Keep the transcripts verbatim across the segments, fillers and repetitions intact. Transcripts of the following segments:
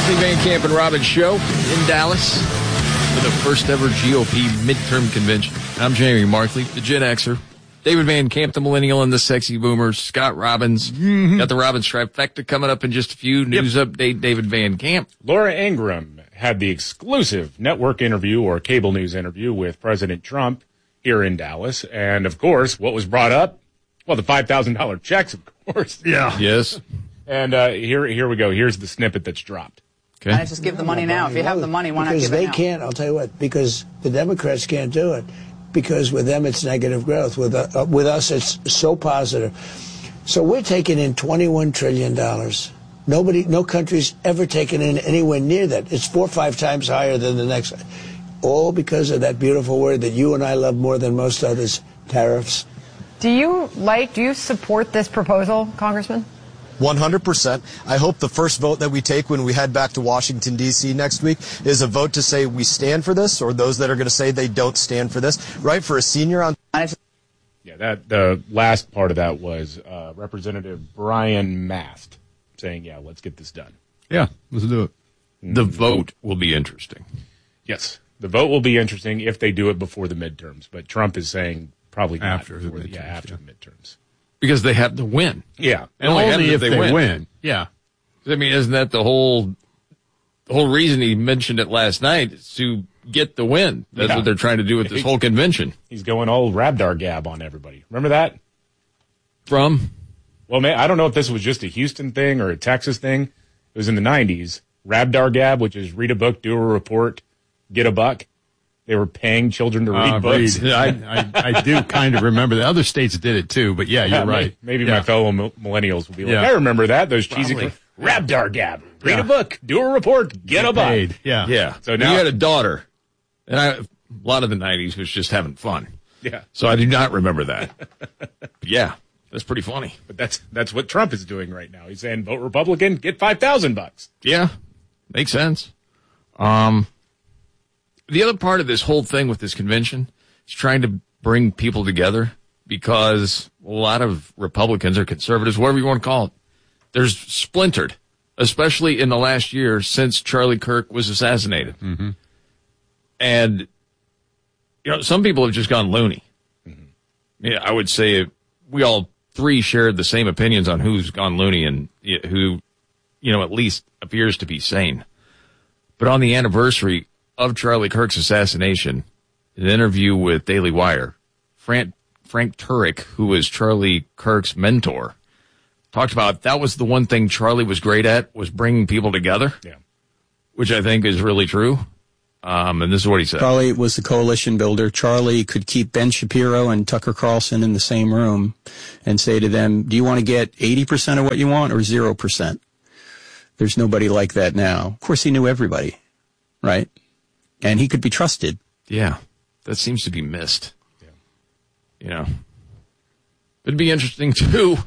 Markley, Van Camp, and Robbins show in Dallas for the first ever G O P midterm convention. I'm Jamie Markley, the Gen Xer. David Van Camp, the Millennial, and the Sexy Boomer. Scott Robbins. Mm-hmm. Got the Robbins trifecta coming up in just a few. News yep. update, David Van Camp. Laura Ingraham had the exclusive network interview or cable news interview with President Trump here in Dallas. And, of course, what was brought up? Well, the five thousand dollars checks, of course. Yeah. Yes. And uh, here here we go. Here's the snippet that's dropped. Okay. Why not just give the money now? If you have the money, why not give it now? Because they can't, I'll tell you what, because the Democrats can't do it. Because with them, it's negative growth. With, uh, with us, it's so positive. So we're taking in twenty-one trillion dollars. Nobody, no country's ever taken in anywhere near that. It's four or five times higher than the next. All because of that beautiful word that you and I love more than most others, tariffs. Do you like, do you support this proposal, Congressman? one hundred percent. I hope the first vote that we take when we head back to Washington, D C next week is a vote to say we stand for this, or those that are going to say they don't stand for this, right? For a senior on... Yeah, that the last part of that was uh, Representative Brian Mast saying, yeah, let's get this done. Yeah, let's do it. The vote will be interesting. Yes, the vote will be interesting if they do it before the midterms, but Trump is saying probably not after the midterms. Yeah, after yeah. the midterms. Because they have to win. Yeah. And only, only if they, they win. win. Yeah. I mean, isn't that the whole the whole reason he mentioned it last night, is to get the win? That's yeah. what they're trying to do with this whole convention. He's going all Rabdar Gab on everybody. Remember that? From? Well, man, I don't know if this was just a Houston thing or a Texas thing. It was in the nineties. Rabdar Gab, which is read a book, do a report, get a buck. They were paying children to read uh, books. Read. I, I, I do kind of remember that. Other states did it too, but yeah, you're yeah, right. Maybe yeah. my fellow millennials will be like, yeah. I remember that. Those cheesy Probably. Rabdar Gab. Read yeah. a book, do a report, get, get a buck. Paid. Yeah. Yeah. So now you had a daughter. And I, a lot of the nineties was just having fun. Yeah. So I do not remember that. But yeah, that's pretty funny. But that's that's what Trump is doing right now. He's saying vote Republican, get five thousand bucks. Yeah. Makes sense. Um, the other part of this whole thing with this convention is trying to bring people together because a lot of Republicans or conservatives, whatever you want to call it, they're splintered, especially in the last year since Charlie Kirk was assassinated. Mm-hmm. And, you know, some people have just gone loony. Mm-hmm. Yeah, I would say we all three shared the same opinions on who's gone loony and who, you know, at least appears to be sane. But on the anniversary of Charlie Kirk's assassination, in an interview with Daily Wire, Frank, Frank Turek, who was Charlie Kirk's mentor, talked about that was the one thing Charlie was great at, was bringing people together, yeah. which I think is really true. Um, and this is what he said. Charlie was the coalition builder. Charlie could keep Ben Shapiro and Tucker Carlson in the same room and say to them, do you want to get eighty percent of what you want or zero percent? There's nobody like that now. Of course, he knew everybody, right? And he could be trusted. Yeah, that seems to be missed. Yeah. You know, it'd be interesting, too.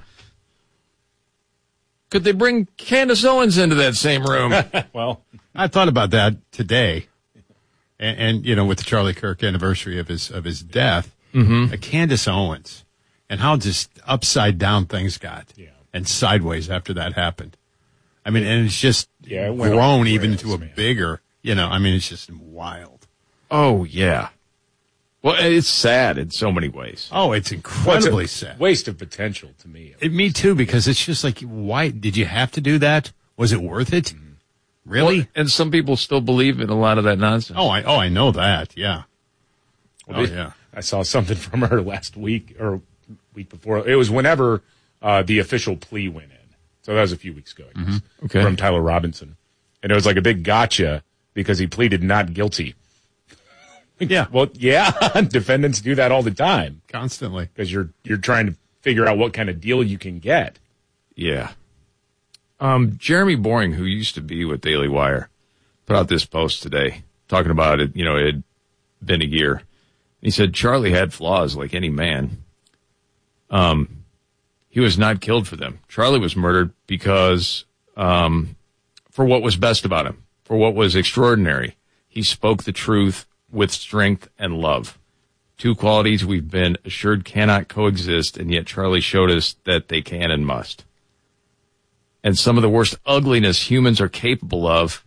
Could they bring Candace Owens into that same room? Well, I thought about that today. And, and, you know, with the Charlie Kirk anniversary of his of his death, mm-hmm. uh, Candace Owens, and how just upside down things got, yeah. and sideways after that happened. I mean, and it's just yeah, it grown even rails, to a man. bigger, you know, I mean, it's just wild. Oh, yeah. Well, it's sad in so many ways. Oh, it's incredibly well, it's sad. Waste of potential to me. It, me too, because it's just like, why did you have to do that? Was it worth it? Mm-hmm. Really? Well, and some people still believe in a lot of that nonsense. Oh, I oh I know that. Yeah. Well, oh they, yeah. I saw something from her last week or week before. It was whenever uh, the official plea went in. So that was a few weeks ago, I guess, mm-hmm. okay. from Tyler Robinson, and it was like a big gotcha because he pleaded not guilty. Yeah. Well, yeah. Defendants do that all the time, constantly, because you're you're trying to figure out what kind of deal you can get. Yeah. Um, Jeremy Boring, who used to be with Daily Wire, put out this post today talking about it. You know, it had been a year. He said Charlie had flaws like any man. Um, he was not killed for them. Charlie was murdered because, um, for what was best about him, for what was extraordinary. He spoke the truth with strength and love. Two qualities we've been assured cannot coexist, and yet Charlie showed us that they can and must. And some of the worst ugliness humans are capable of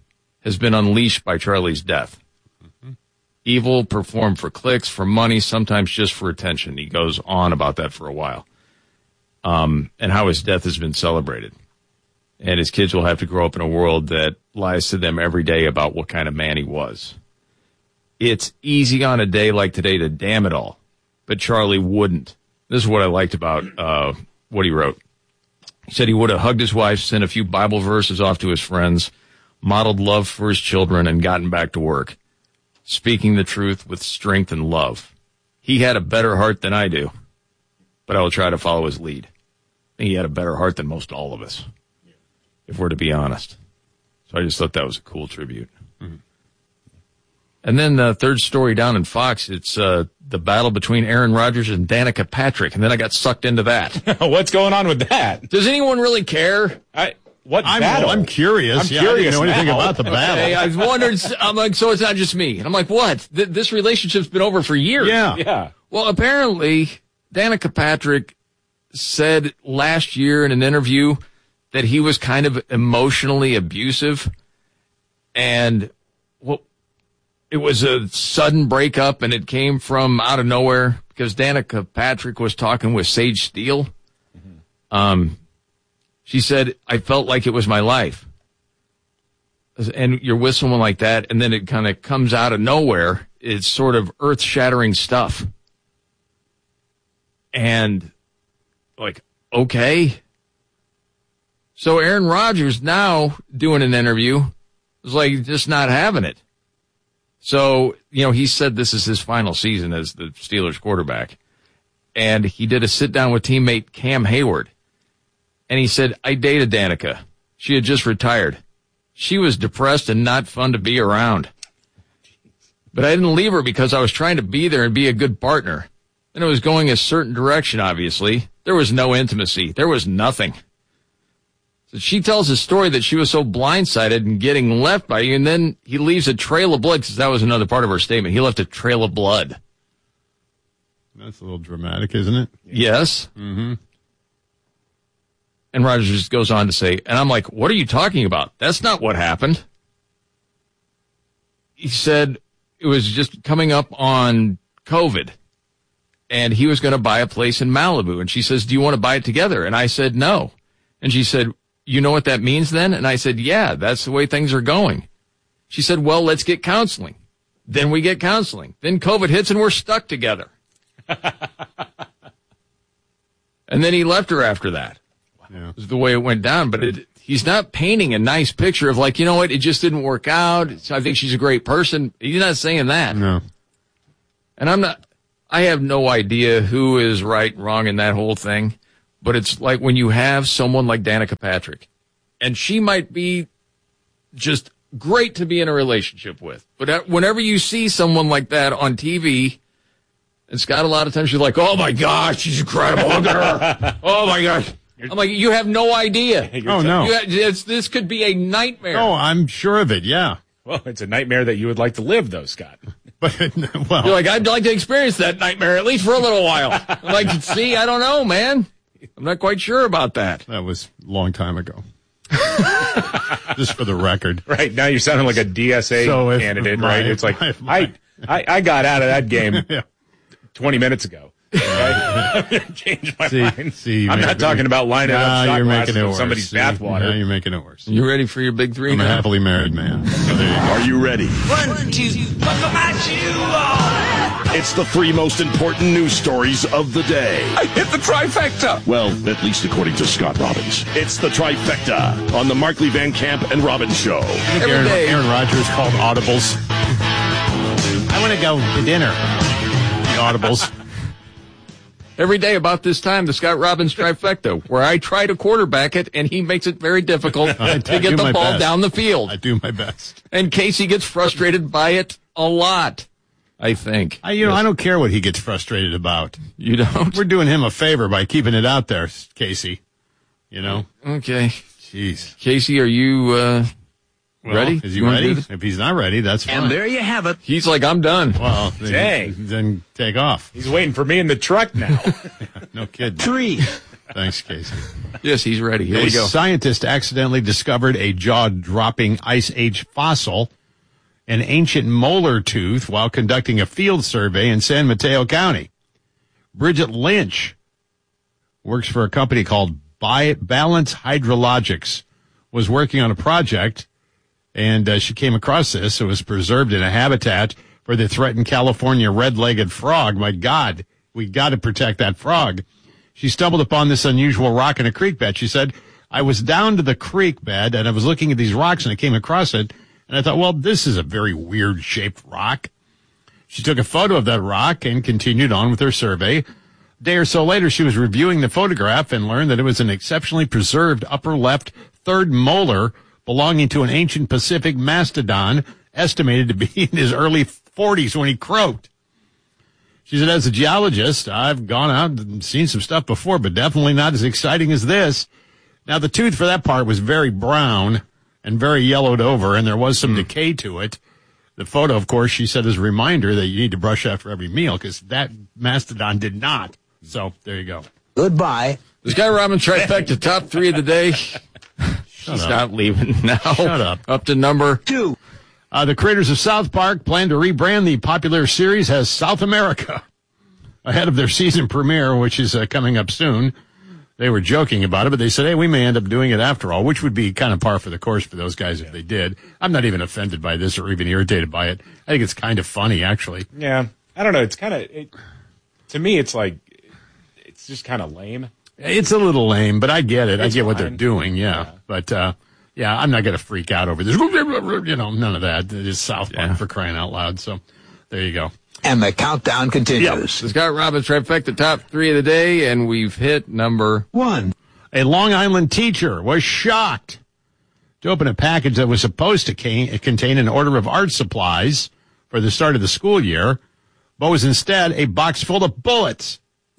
has been unleashed by Charlie's death. Mm-hmm. Evil performed for clicks, for money, sometimes just for attention. He goes on about that for a while. Um, and how his death has been celebrated. And his kids will have to grow up in a world that lies to them every day about what kind of man he was. It's easy on a day like today to damn it all, but Charlie wouldn't. This is what I liked about uh, what he wrote. He said he would have hugged his wife, sent a few Bible verses off to his friends, modeled love for his children, and gotten back to work, speaking the truth with strength and love. He had a better heart than I do, but I will try to follow his lead. I think he had a better heart than most all of us, if we're to be honest. So I just thought that was a cool tribute. Mm-hmm. And then the third story down in Fox, it's uh, the battle between Aaron Rodgers and Danica Patrick. And then I got sucked into that. What's going on with that? Does anyone really care? I, what I'm, battle? I'm curious. I'm yeah, curious I didn't know anything now. about the battle. Okay, I was wondering, I'm like, so it's not just me. And I'm like, what? Th- this relationship's been over for years. Yeah. Yeah. Well, apparently, Danica Patrick said last year in an interview that he was kind of emotionally abusive. And well, it was a sudden breakup, and it came from out of nowhere because Danica Patrick was talking with Sage Steele. Mm-hmm. Um, she said, I felt like it was my life. And you're with someone like that, and then it kind of comes out of nowhere. It's sort of earth-shattering stuff. And, like, okay. So Aaron Rodgers now doing an interview is like just not having it. So, you know, he said this is his final season as the Steelers quarterback. And he did a sit-down with teammate Cam Hayward. And he said, I dated Danica. She had just retired. She was depressed and not fun to be around. But I didn't leave her because I was trying to be there and be a good partner. And it was going a certain direction, obviously. There was no intimacy. There was nothing. So she tells a story that she was so blindsided and getting left by you, and then he leaves a trail of blood, because that was another part of her statement. He left a trail of blood. That's a little dramatic, isn't it? Yes. Mm-hmm. And Rodgers just goes on to say, and I'm like, what are you talking about? That's not what happened. He said it was just coming up on COVID, and he was going to buy a place in Malibu. And she says, do you want to buy it together? And I said, no. And she said, you know what that means then? And I said, yeah, that's the way things are going. She said, well, let's get counseling. Then we get counseling. Then COVID hits and we're stuck together. And then he left her after that. Yeah. It was the way it went down. But it, he's not painting a nice picture of like, you know what, it just didn't work out. So I think she's a great person. He's not saying that. No. And I'm not, I have no idea who is right and wrong in that whole thing. But it's like when you have someone like Danica Patrick, and she might be just great to be in a relationship with. But whenever you see someone like that on T V, and Scott, a lot of times she's like, oh my gosh, she's incredible. Look at her. Oh my gosh. I'm like, you have no idea. Oh, no. You have, it's, this could be a nightmare. Oh, I'm sure of it, yeah. Well, it's a nightmare that you would like to live, though, Scott. But, well. You're like, I'd like to experience that nightmare, at least for a little while. I'm like, see, I don't know, man. I'm not quite sure about that. That was a long time ago. Just for the record. Right, now you're sounding like a D S A so candidate, my, right? It's like, my, my, I, I I got out of that game yeah. twenty minutes ago. Right? Changed my see, mind. See, I'm not talking about lining nah, up shot you're glasses making it with worse. somebody's See, bathwater. Now you're making it worse. You ready for your big three I'm now? a happily married man. So there you go. Are you ready? One, two, buckle my shoe. It's the three most important news stories of the day. I hit the trifecta. Well, at least according to Scott Robbins. It's the trifecta on the Markley Van Camp and Robbins Show. Every Aaron, day. Aaron Rodgers called audibles. I want to go to dinner. The audibles. Every day about this time, the Scott Robbins trifecta, where I try to quarterback it, and he makes it very difficult I to do get the my ball best. down the field. I do my best. And Casey gets frustrated by it a lot, I think. I, you know, I don't care what he gets frustrated about. You don't? We're doing him a favor by keeping it out there, Casey. You know? Okay. Jeez. Casey, are you uh, Well, ready? Is he You wanna do ready? this? If he's not ready, that's fine. And there you have it. He's like, I'm done. Well, then, Dang. then take off. He's waiting for me in the truck now. No kidding. Three. Thanks, Casey. Yes, he's ready. Here a we go. Scientist accidentally discovered a jaw-dropping Ice Age fossil, an ancient molar tooth, while conducting a field survey in San Mateo County. Bridget Lynch works for a company called Bi- Balance Hydrologics, was working on a project, and uh, she came across this. It was preserved in a habitat for the threatened California red-legged frog. My God, we got to protect that frog. She stumbled upon this unusual rock in a creek bed. She said, I was down to the creek bed, and I was looking at these rocks, and I came across it, and I thought, well, this is a very weird-shaped rock. She took a photo of that rock and continued on with her survey. A day or so later, she was reviewing the photograph and learned that it was an exceptionally preserved upper left third molar belonging to an ancient Pacific mastodon, estimated to be in his early forties when he croaked. She said, as a geologist, I've gone out and seen some stuff before, but definitely not as exciting as this. Now, the tooth for that part was very brown and very yellowed over, and there was some mm. decay to it. The photo, of course, she said, is a reminder that you need to brush after every meal, because that mastodon did not. So, there you go. Goodbye. This guy Robin trifecta, top three of the day. She's not leaving now. Shut up. Up to number two. Uh, the creators of South Park plan to rebrand the popular series as South America ahead of their season premiere, which is uh, coming up soon. They were joking about it, but they said, hey, we may end up doing it after all, which would be kind of par for the course for those guys if they did. I'm not even offended by this or even irritated by it. I think it's kind of funny, actually. Yeah. I don't know. It's kind of, it, to me, it's like, it's just kind of lame. It's a little lame, but I get it. It's I get what fine. they're doing, yeah. yeah. But, uh, yeah, I'm not going to freak out over this. You know, none of that. It is South Park yeah. for crying out loud. So there you go. And the countdown continues. Yep. Scott Robbins trifecta, top three of the day, and we've hit number one. A Long Island teacher was shocked to open a package that was supposed to contain an order of art supplies for the start of the school year, but was instead a box full of bullets.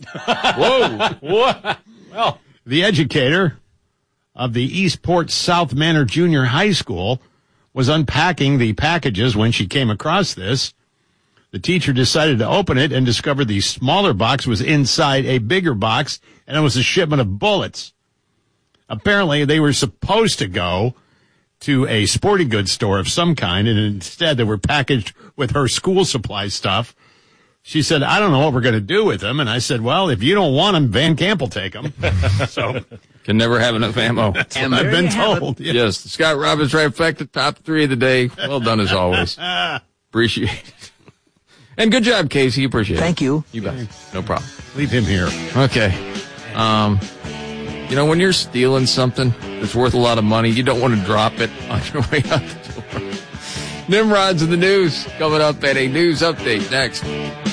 Whoa. What? Well, the educator of the Eastport South Manor Junior High School was unpacking the packages when she came across this. The teacher decided to open it and discovered the smaller box was inside a bigger box, and it was a shipment of bullets. Apparently, they were supposed to go to a sporting goods store of some kind, and instead they were packaged with her school supply stuff. She said, I don't know what we're going to do with them. And I said, well, if you don't want them, Van Camp will take them. So can never have enough ammo. That's what I've been told. Yeah. Yes. Scott Robbins trifecta, top three of the day. Well done as always. Appreciate it. And good job, Casey. Appreciate it. Thank you. You bet. No problem. Leave him here. Okay. Um, you know, when you're stealing something that's worth a lot of money, you don't want to drop it on your way out the door. Nimrod's in the news coming up at a news update next.